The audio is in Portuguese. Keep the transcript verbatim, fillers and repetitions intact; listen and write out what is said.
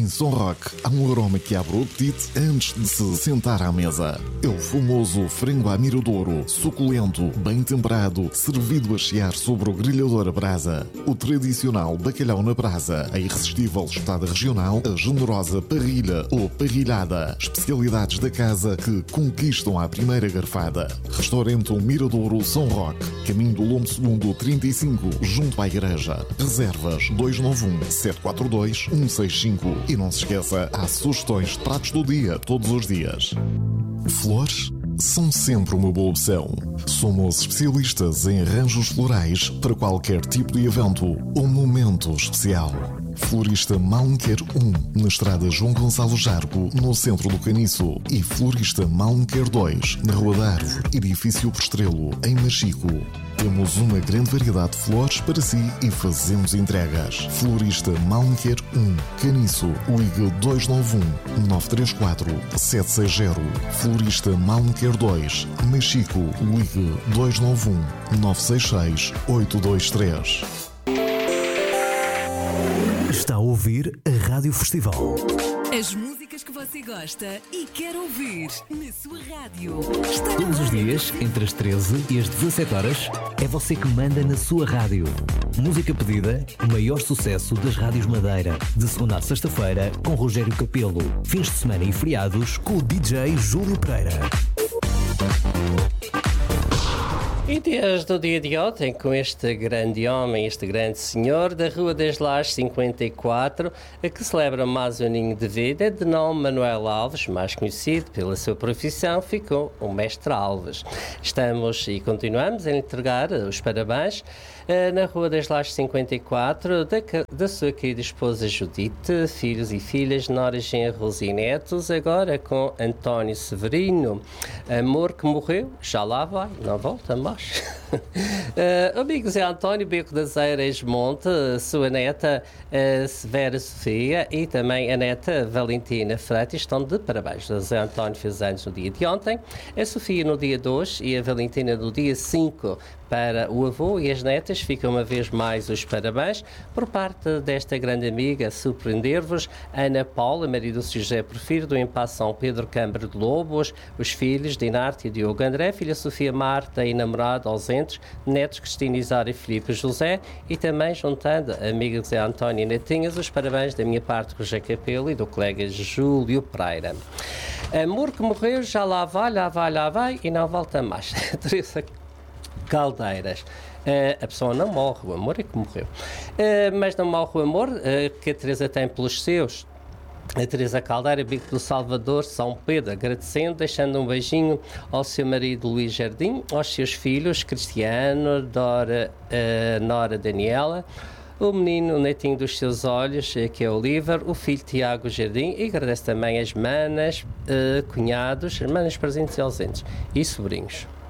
Em Som Rock há um aroma que abre o apetite antes de se sentar à mesa. É o famoso frango à miradouro, suculento, bem temperado, servido a chiar sobre o grelhador a brasa. O tradicional bacalhau na brasa, a irresistível espetada regional, a generosa parrilha ou parrilhada. Especialidades da casa que conquistam à primeira garfada. Restaurante Miradouro Som Rock, caminho do Lombo Segundo trinta e cinco, junto à igreja. Reservas dois nove um, sete quatro dois, um seis cinco. E não se esqueça, há sugestões de pratos do dia, todos os dias. Flores são sempre uma boa opção. Somos especialistas em arranjos florais para qualquer tipo de evento ou momento especial. Florista Malmequer um, na estrada João Gonçalo Jargo, no centro do Caniço. E Florista Malmequer dois, na Rua da Árvore, edifício por Estrelo, em Machico. Temos uma grande variedade de flores para si e fazemos entregas. Florista Malmequer um, Caniço, ligue dois nove um, nove três quatro, sete seis zero. Florista Malmequer dois, Machico, ligue dois nove um, nove seis seis, oito dois três. Está a ouvir a Rádio Festival. As músicas que você gosta e quer ouvir na sua rádio. Está Todos os dias, entre as treze e as dezassete horas, é você que manda na sua rádio. Música pedida, o maior sucesso das rádios Madeira. De segunda a sexta-feira, com Rogério Capelo. Fins de semana e feriados, com o D J Júlio Pereira. E desde o dia de ontem, com este grande homem, este grande senhor da Rua das Lajes cinquenta e quatro, que celebra mais um aninho de vida, de nome Manuel Alves, mais conhecido pela sua profissão, ficou o Mestre Alves. Estamos e continuamos a entregar os parabéns na Rua das Lajes cinquenta e quatro, da, da sua querida esposa Judite, filhos e filhas, noras, genros e netos, agora com António Severino. Amor que morreu, já lá vai, não volta mais. uh, amigo Zé António Beco das Eiras Monte, sua neta uh, Vera Sofia e também a neta Valentina Freitas estão de parabéns. O Zé António fez anos no dia de ontem, a Sofia no dia dois e a Valentina no dia cinco. Para o avô e as netas ficam uma vez mais os parabéns por parte desta grande amiga, surpreender-vos, Ana Paula, marido do José Porfírio, do Impasse São Pedro Câmara de Lobos, os filhos Dinarte e Diogo André, filha Sofia Marta e namorado ausentes, netos Cristina Isara e Filipe José, e também juntando a amiga José António e netinhas, os parabéns da minha parte com o Rogério Capelo e do colega Júlio Pereira. Amor que morreu, já lá vai, lá vai, lá vai e não volta mais. Teresa Caldeiras. Uh, a pessoa não morre, o amor é que morreu. Uh, mas não morre o amor uh, que a Teresa tem pelos seus. A Teresa Caldeira, Bico do Salvador, São Pedro, agradecendo, deixando um beijinho ao seu marido Luís Jardim, aos seus filhos Cristiano, Dora, uh, Nora Daniela, o menino, o netinho dos seus olhos, que é o Oliver, o filho Tiago Jardim, e agradece também as manas, uh, cunhados, as manas presentes e ausentes e sobrinhos.